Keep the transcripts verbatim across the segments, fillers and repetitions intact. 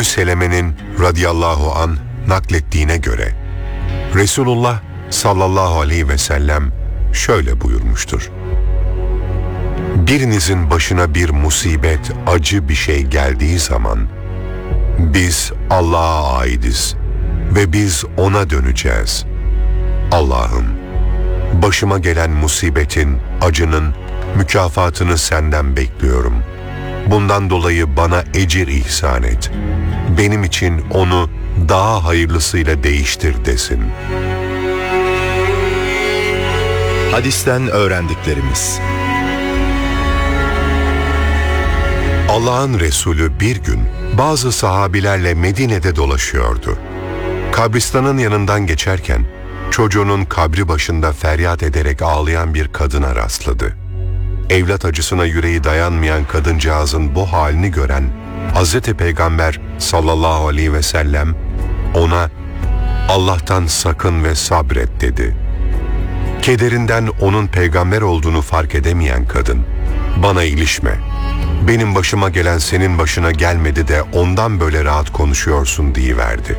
Ümmü Seleme'nin radıyallahu an naklettiğine göre Resulullah sallallahu aleyhi ve sellem şöyle buyurmuştur: birinizin başına bir musibet, acı bir şey geldiği zaman biz Allah'a aidiz ve biz ona döneceğiz. Allah'ım, başıma gelen musibetin, acının mükafatını senden bekliyorum. Bundan dolayı bana ecir ihsan et. Benim için onu daha hayırlısıyla değiştir desin. Hadisten öğrendiklerimiz: Allah'ın Resulü bir gün bazı sahabilerle Medine'de dolaşıyordu. Kabristanın yanından geçerken çocuğunun kabri başında feryat ederek ağlayan bir kadına rastladı. Evlat acısına yüreği dayanmayan kadıncağızın bu halini gören Hazreti Peygamber sallallahu aleyhi ve sellem ona "Allah'tan sakın ve sabret" dedi. Kederinden onun peygamber olduğunu fark edemeyen kadın, "Bana ilişme. Benim başıma gelen senin başına gelmedi de ondan böyle rahat konuşuyorsun" diyiverdi.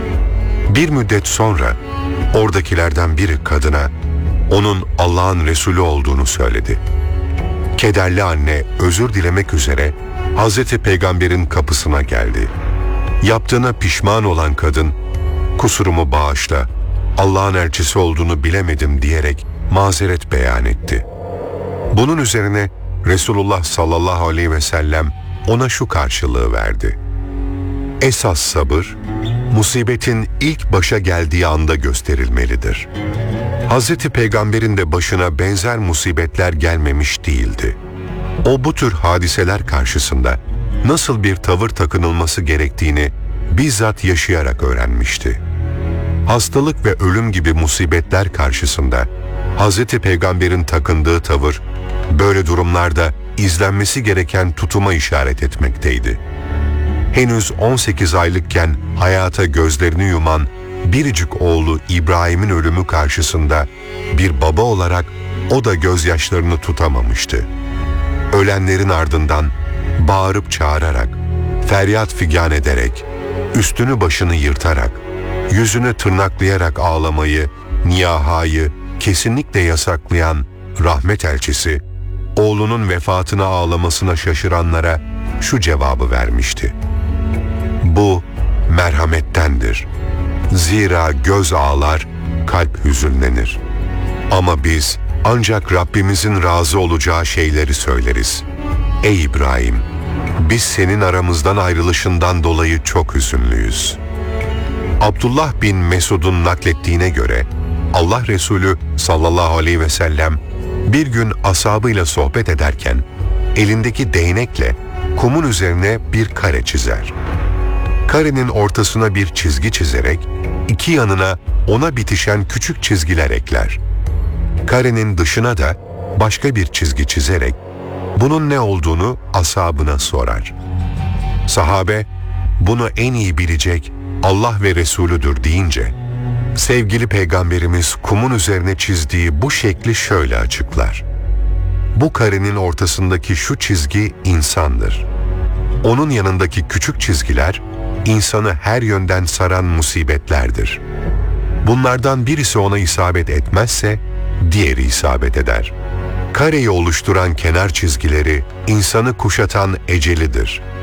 Bir müddet sonra oradakilerden biri kadına onun Allah'ın Resulü olduğunu söyledi. Kederli anne özür dilemek üzere Hazreti Peygamber'in kapısına geldi. Yaptığına pişman olan kadın, "Kusurumu bağışla, Allah'ın elçisi olduğunu bilemedim" diyerek mazeret beyan etti. Bunun üzerine Resulullah sallallahu aleyhi ve sellem ona şu karşılığı verdi: esas sabır, musibetin ilk başa geldiği anda gösterilmelidir. Hazreti Peygamber'in de başına benzer musibetler gelmemiş değildi. O bu tür hadiseler karşısında nasıl bir tavır takınılması gerektiğini bizzat yaşayarak öğrenmişti. Hastalık ve ölüm gibi musibetler karşısında Hazreti Peygamber'in takındığı tavır, böyle durumlarda izlenmesi gereken tutuma işaret etmekteydi. Henüz on sekiz aylıkken hayata gözlerini yuman biricik oğlu İbrahim'in ölümü karşısında bir baba olarak o da gözyaşlarını tutamamıştı. Ölenlerin ardından bağırıp çağırarak, feryat figan ederek, üstünü başını yırtarak, yüzünü tırnaklayarak ağlamayı, niyahayı kesinlikle yasaklayan rahmet elçisi, oğlunun vefatına ağlamasına şaşıranlara şu cevabı vermişti: bu merhamettendir. Zira göz ağlar, kalp hüzünlenir. Ama biz ancak Rabbimizin razı olacağı şeyleri söyleriz. Ey İbrahim, biz senin aramızdan ayrılışından dolayı çok hüzünlüyüz. Abdullah bin Mesud'un naklettiğine göre Allah Resulü sallallahu aleyhi ve sellem bir gün ashabıyla sohbet ederken elindeki değnekle kumun üzerine bir kare çizer. Karenin ortasına bir çizgi çizerek iki yanına ona bitişen küçük çizgiler ekler. Karenin dışına da başka bir çizgi çizerek bunun ne olduğunu ashabına sorar. Sahabe, bunu en iyi bilecek Allah ve Resulüdür deyince, sevgili Peygamberimiz kumun üzerine çizdiği bu şekli şöyle açıklar: bu karenin ortasındaki şu çizgi insandır. Onun yanındaki küçük çizgiler, insanı her yönden saran musibetlerdir. Bunlardan birisi ona isabet etmezse, diğeri isabet eder. Kareyi oluşturan kenar çizgileri, insanı kuşatan ecelidir.